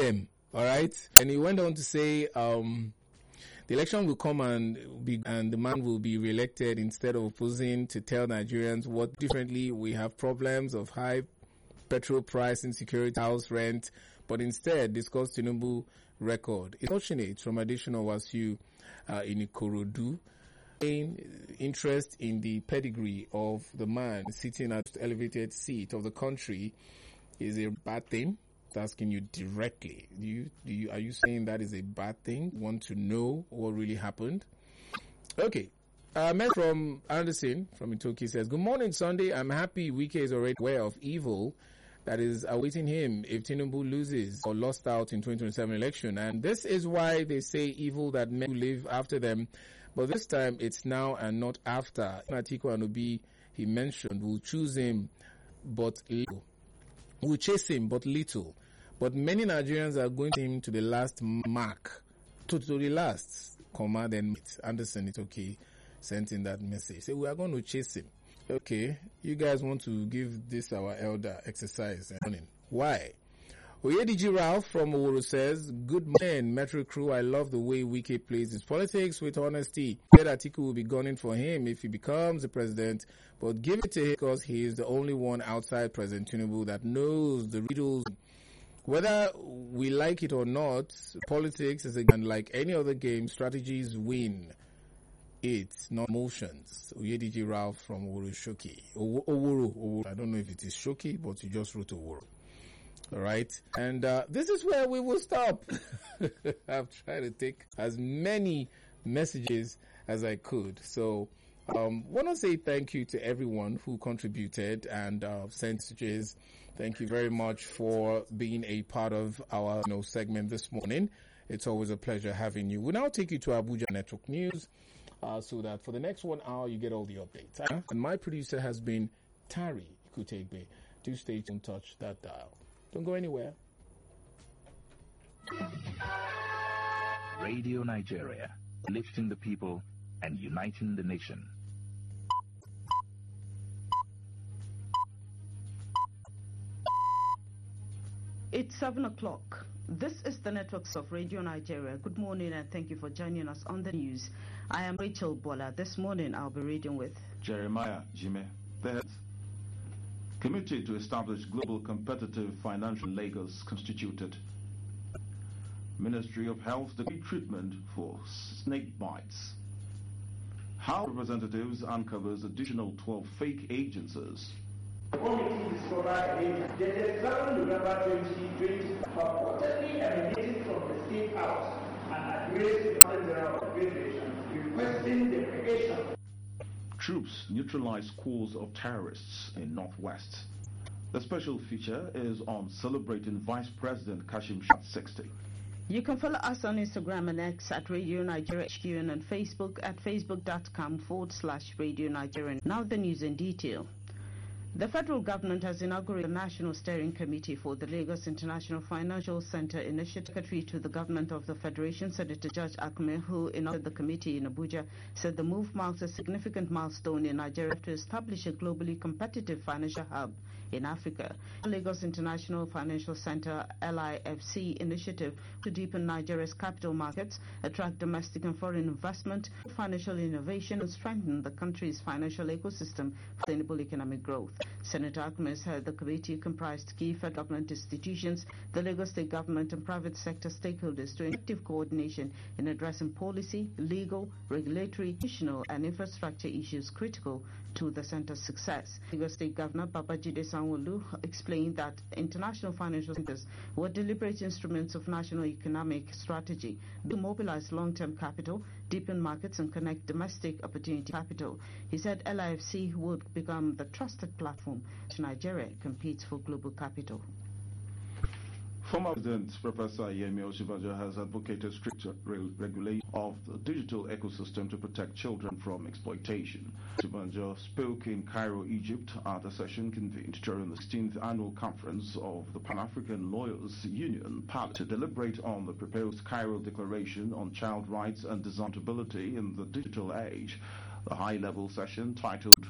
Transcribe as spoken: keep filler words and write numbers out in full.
them. All right. And he went on to say, um, the election will come and be, and the man will be re-elected instead of opposing to tell Nigerians what differently we have problems of high petrol price, insecurity, house rent, but instead discuss Tinubu record. It's fortunate from additional Wasu uh, in Ikorodu. Interest in the pedigree of the man sitting at the elevated seat of the country is a bad thing. Asking you directly, do you, do you, are you saying that is a bad thing? Want to know what really happened? Okay. Uh, Matt from Anderson from Itoki says, good morning, Sunday. I'm happy Wike is already aware of evil that is awaiting him if Tinubu loses or lost out in twenty twenty-seven election. And this is why they say evil that men who live after them. But this time it's now and not after. Atiku and Obi, he mentioned, will choose him, but little. Will chase him, but little. But many Nigerians are going to him to the last mark. To, to the last. Comma, then Anderson, it's okay. Sent in that message. Say, we are going to chase him. Okay. You guys want to give this our elder exercise. Why? Oyediji Ralph from Oworo says, good morning, Metro crew. I love the way Wike plays his politics with honesty. Said Atiku will be gunning for him if he becomes the president, but give it to him because he is the only one outside President Tinubu that knows the riddles. Whether we like it or not, politics is again like any other game. Strategies win. It's not emotions. Oyediji Ralph from Oworo Shoki. Oworo, Oworo. I don't know if it is Shoki, but you just wrote Oworo. All right. And uh, this is where we will stop. I've tried to take as many messages as I could. So um want to say thank you to everyone who contributed and uh, sent messages. Thank you very much for being a part of our you know, segment this morning. It's always a pleasure having you. We'll now take you to Abuja Network News uh, so that for the next one hour you get all the updates. Uh, and my producer has been Tari Kutegbe. Do stay tuned, touch that dial. Don't go anywhere. Radio Nigeria, lifting the people and uniting the nation. It's seven o'clock. This is the networks of Radio Nigeria. Good morning and thank you for joining us on the news. I am Rachel Bola. This morning I'll be reading with Jeremiah Jime. The Committee to establish global competitive financial Lagos constituted. Ministry of Health decree treatment for snake bites. How representatives uncovers additional twelve fake agencies. The committee discovered a twenty-seventh November twenty twenty purportedly emanating from the State House and addressed the General Federation requesting deprecation. Troops neutralize cause of terrorists in Northwest. The special feature is on celebrating Vice President Kashim Shettima sixty. You can follow us on Instagram and X at Radio Nigeria H Q and on Facebook at facebook.com forward slash Radio Nigeria. Now the news in detail. The federal government has inaugurated a National Steering Committee for the Lagos International Financial Center Initiative. Secretary to the Government of the Federation, Senator George Akume, who inaugurated the committee in Abuja, said the move marks a significant milestone in Nigeria to establish a globally competitive financial hub in Africa. The Lagos International Financial Center L I F C initiative to deepen Nigeria's capital markets, attract domestic and foreign investment, financial innovation, and strengthen the country's financial ecosystem for sustainable economic growth. Senator Akume said the committee comprised key federal government institutions, the Lagos state government and private sector stakeholders to effective coordination in addressing policy, legal, regulatory, institutional and infrastructure issues critical to the center's success. Lagos State Governor Babajide Sanwo-Olu explained that international financial centers were deliberate instruments of national economic strategy to mobilize long-term capital, deepen markets and connect domestic opportunity capital. He said L I F C would become the trusted platform to Nigeria competes for global capital. Former President Professor Yemi Osinbajo has advocated stricter re regulation of the digital ecosystem to protect children from exploitation. Osinbajo spoke in Cairo, Egypt at a session convened during the sixteenth annual conference of the Pan-African Lawyers Union P A L to deliberate on the proposed Cairo Declaration on Child Rights and Disability in the Digital Age. The high-level session titled